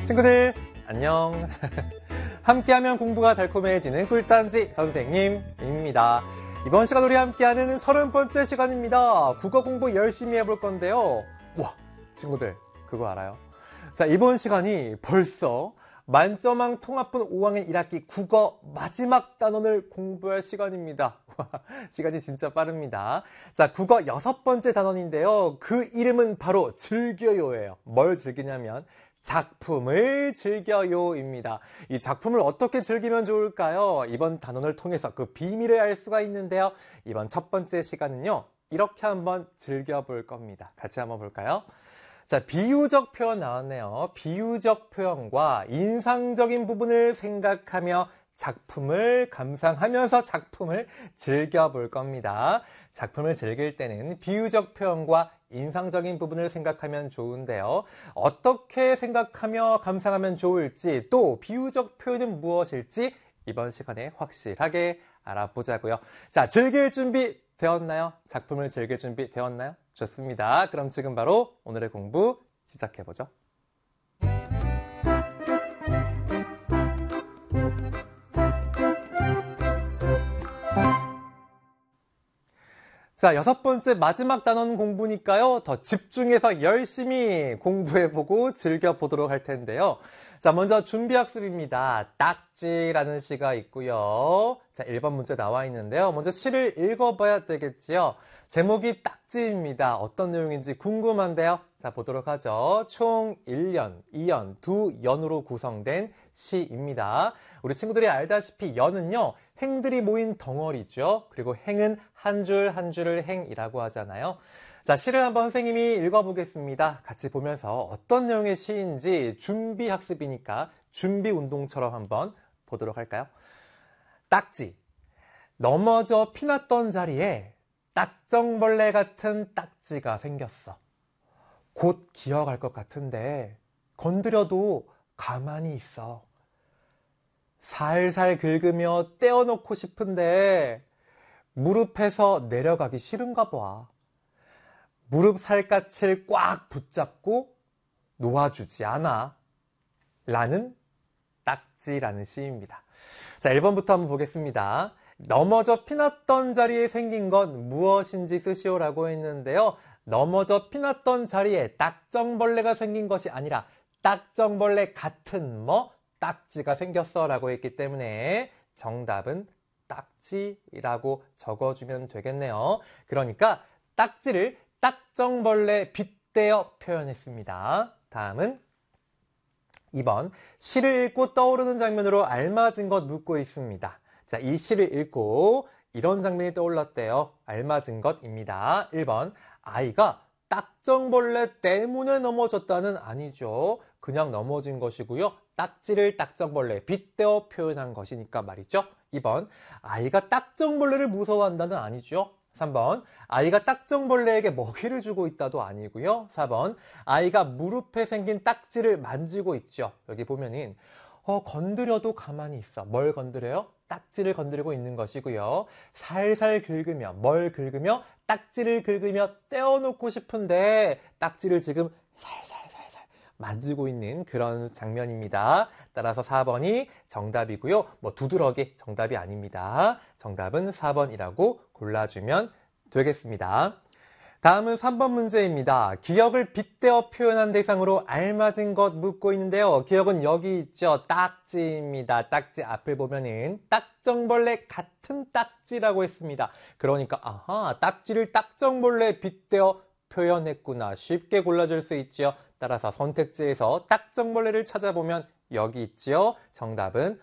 친구들 안녕. 함께하면 공부가 달콤해지는 꿀단지 선생님입니다. 이번 시간 우리 함께하는 30번째 시간입니다. 국어 공부 열심히 해볼 건데요. 와, 친구들 그거 알아요? 자, 이번 시간이 벌써 만점왕 통합분 5학년 1학기 국어 마지막 단원을 공부할 시간입니다. 와, 시간이 진짜 빠릅니다. 자, 국어 6번째 단원인데요. 그 이름은 바로 즐겨요예요. 뭘 즐기냐면 작품을 즐겨요입니다. 이 작품을 어떻게 즐기면 좋을까요? 이번 단원을 통해서 그 비밀을 알 수가 있는데요. 이번 첫 번째 시간은요, 이렇게 한번 즐겨볼 겁니다. 같이 한번 볼까요? 자, 비유적 표현 나왔네요. 비유적 표현과 인상적인 부분을 생각하며 작품을 감상하면서 작품을 즐겨볼 겁니다. 작품을 즐길 때는 비유적 표현과 인상적인 부분을 생각하면 좋은데요. 어떻게 생각하며 감상하면 좋을지, 또 비유적 표현은 무엇일지 이번 시간에 확실하게 알아보자고요. 자, 즐길 준비 되었나요? 작품을 즐길 준비 되었나요? 좋습니다. 그럼 지금 바로 오늘의 공부 시작해보죠. 자, 6번째 마지막 단원 공부니까요. 더 집중해서 열심히 공부해보고 즐겨보도록 할 텐데요. 자, 먼저 준비학습입니다. 딱지라는 시가 있고요. 자, 1번 문제 나와 있는데요. 먼저 시를 읽어봐야 되겠지요. 제목이 딱지입니다. 어떤 내용인지 궁금한데요. 자, 보도록 하죠. 총 1연, 2연, 2연으로 구성된 시입니다. 우리 친구들이 알다시피 연은요, 행들이 모인 덩어리죠. 그리고 행은 한 줄 한 줄을 행이라고 하잖아요. 자, 시를 한번 선생님이 읽어보겠습니다. 같이 보면서 어떤 내용의 시인지 준비 학습이니까 준비 운동처럼 한번 보도록 할까요? 딱지. 넘어져 피났던 자리에 딱정벌레 같은 딱지가 생겼어. 곧 기어갈 것 같은데 건드려도 가만히 있어. 살살 긁으며 떼어놓고 싶은데 무릎에서 내려가기 싫은가 봐. 무릎 살갗을 꽉 붙잡고 놓아주지 않아. 라는 딱지라는 시입니다. 자, 1번부터 한번 보겠습니다. 넘어져 피났던 자리에 생긴 건 무엇인지 쓰시오라고 했는데요. 넘어져 피났던 자리에 딱정벌레가 생긴 것이 아니라 딱정벌레 같은 딱지가 생겼어 라고 했기 때문에 정답은 딱지라고 적어주면 되겠네요. 그러니까 딱지를 딱정벌레 빗대어 표현했습니다. 다음은 2번, 시를 읽고 떠오르는 장면으로 알맞은 것 묻고 있습니다. 자, 이 시를 읽고 이런 장면이 떠올랐대요. 알맞은 것입니다. 1번, 아이가 딱정벌레 때문에 넘어졌다는 아니죠. 그냥 넘어진 것이고요. 딱지를 딱정벌레 빗대어 표현한 것이니까 말이죠. 2번, 아이가 딱정벌레를 무서워한다는 아니죠. 3번, 아이가 딱정벌레에게 먹이를 주고 있다도 아니고요. 4번, 아이가 무릎에 생긴 딱지를 만지고 있죠. 여기 보면은 건드려도 가만히 있어. 뭘 건드려요? 딱지를 건드리고 있는 것이고요. 살살 긁으며, 뭘 긁으며? 딱지를 긁으며 떼어놓고 싶은데 딱지를 지금 살살 만지고 있는 그런 장면입니다. 따라서 4번이 정답이고요. 두드러기 정답이 아닙니다. 정답은 4번이라고 골라주면 되겠습니다. 다음은 3번 문제입니다. 기억을 빗대어 표현한 대상으로 알맞은 것 묻고 있는데요. 기억은 여기 있죠. 딱지입니다. 딱지 앞을 보면은 딱정벌레 같은 딱지라고 했습니다. 그러니까 딱지를 딱정벌레 빗대어 표현했구나. 쉽게 골라줄 수 있죠. 따라서 선택지에서 딱정벌레를 찾아보면 여기 있죠. 정답은